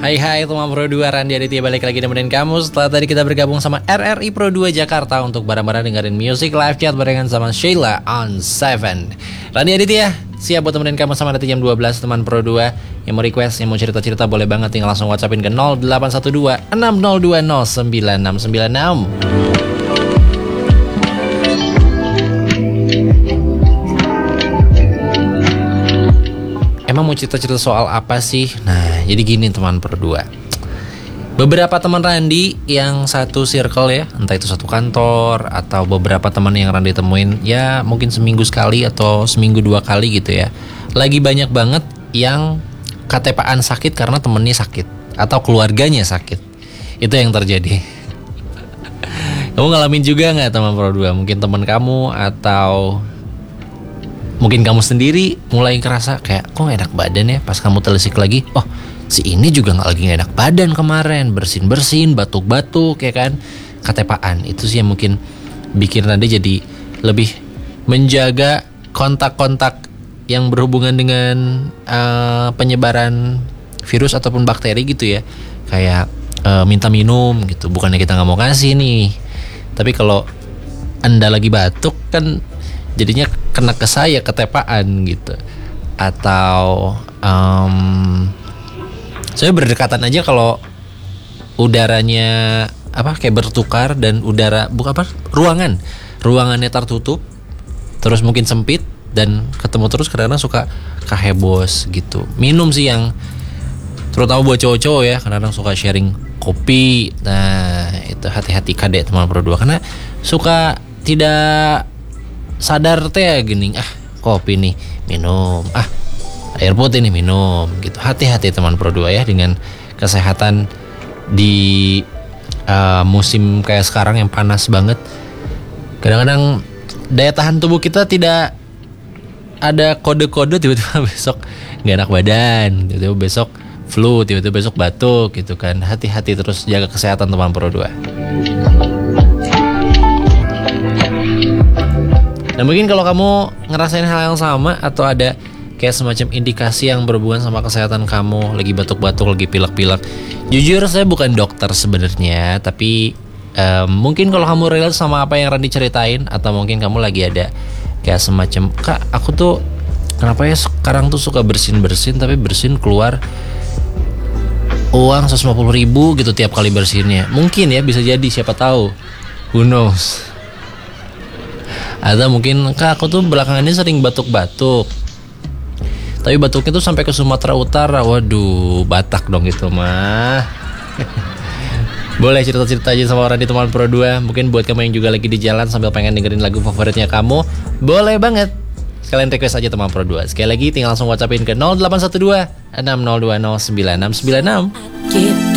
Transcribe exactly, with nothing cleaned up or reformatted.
Hai hai teman Pro dua, Randi Aditya balik lagi nemenin kamu. Setelah tadi kita bergabung sama R R I Pro dua Jakarta untuk bareng-bareng dengerin music live chat barengan sama Sheila on seven. Randi Aditya siap buat temenin kamu sama nanti jam dua belas. Teman Pro dua yang mau request, yang mau cerita-cerita boleh banget, tinggal langsung WhatsAppin ke nol delapan satu dua enam nol dua nol sembilan enam sembilan enam. Emang mau cerita-cerita soal apa sih? Nah, jadi gini teman Pro dua. Beberapa teman Randi yang satu circle ya, entah itu satu kantor atau beberapa teman yang Randi temuin ya mungkin seminggu sekali atau seminggu dua kali gitu ya. Lagi banyak banget yang K T P-an sakit karena temennya sakit atau keluarganya sakit. Itu yang terjadi. Kamu ngalamin juga nggak teman Pro dua? Mungkin teman kamu atau mungkin kamu sendiri mulai ngerasa kayak kok gak enak badan ya. Pas kamu telisik lagi, oh si ini juga gak lagi gak enak badan kemarin, bersin-bersin, batuk-batuk ya kan. K T P-an itu sih yang mungkin bikin Randi jadi lebih menjaga kontak-kontak yang berhubungan dengan uh, penyebaran virus ataupun bakteri gitu ya. Kayak uh, minta minum gitu. Bukannya kita gak mau kasih nih, tapi kalau Anda lagi batuk kan jadinya kena ke saya K T P-an gitu. Atau um, saya berdekatan aja kalau udaranya apa kayak bertukar dan udara bukan apa ruangan ruangannya tertutup terus mungkin sempit dan ketemu terus kadang-kadang suka kahebos gitu. Minum sih yang terutama buat cowok-cowok ya, kadang-kadang suka sharing kopi. Nah itu hati-hati kadek teman Pro dua, karena suka tidak sadar teh gini, ah kopi nih minum, ah air putih nih minum gitu. Hati-hati teman Pro dua ya dengan kesehatan di uh, musim kayak sekarang yang panas banget. Kadang-kadang daya tahan tubuh kita tidak ada kode-kode, tiba-tiba besok gak enak badan, tiba-tiba besok flu, tiba-tiba besok batuk gitu kan. Hati-hati terus jaga kesehatan teman Pro dua. Nah mungkin kalau kamu ngerasain hal yang sama atau ada kayak semacam indikasi yang berhubungan sama kesehatan kamu, lagi batuk-batuk, lagi pilek-pilek. Jujur saya bukan dokter sebenarnya, tapi um, mungkin kalau kamu relate sama apa yang Randi ceritain, atau mungkin kamu lagi ada kayak semacam, kak aku tuh kenapa ya sekarang tuh suka bersin-bersin, tapi bersin keluar uang seratus lima puluh ribu gitu tiap kali bersinnya. Mungkin ya bisa jadi, siapa tahu, who knows. Atau mungkin kak aku tuh belakangan ini sering batuk-batuk, tapi batuknya tuh sampai ke Sumatera Utara. Waduh, Batak dong itu mah. Boleh cerita-cerita aja sama orang di teman Pro dua. Mungkin buat kamu yang juga lagi di jalan sambil pengen dengerin lagu favoritnya kamu, boleh banget sekalian request aja teman Pro dua. Sekali lagi tinggal langsung WhatsAppin ke nol delapan satu dua enam nol dua nol sembilan enam sembilan enam.